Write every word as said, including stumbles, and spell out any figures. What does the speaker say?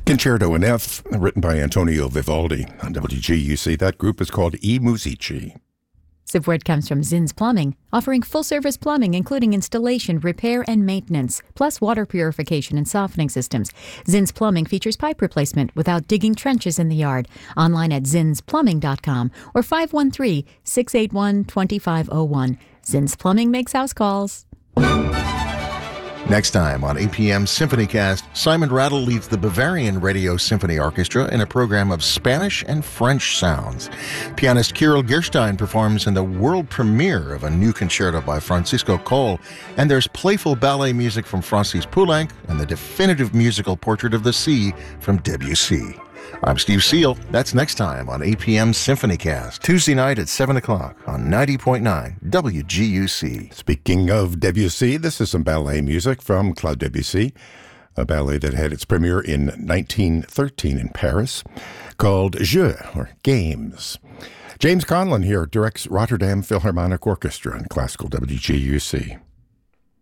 Concerto in F, written by Antonio Vivaldi on W G U C. That group is called I Musici. Support comes from Zinn's Plumbing, offering full-service plumbing, including installation, repair, and maintenance, plus water purification and softening systems. Zinn's Plumbing features pipe replacement without digging trenches in the yard. Online at zins plumbing dot com or five one three, six eight one, two five zero one. Zinn's Plumbing makes house calls. Next time on A P M SymphonyCast, Simon Rattle leads the Bavarian Radio Symphony Orchestra in a program of Spanish and French sounds. Pianist Kirill Gerstein performs in the world premiere of a new concerto by Francisco Coll, and there's playful ballet music from Francis Poulenc and the definitive musical portrait of the sea from Debussy. I'm Steve Seal. That's next time on A P M SymphonyCast, Tuesday night at seven o'clock on ninety point nine W G U C. Speaking of Debussy, this is some ballet music from Claude Debussy, a ballet that had its premiere in nineteen thirteen in Paris, called Jeux, or Games. James Conlon here directs Rotterdam Philharmonic Orchestra on Classical W G U C.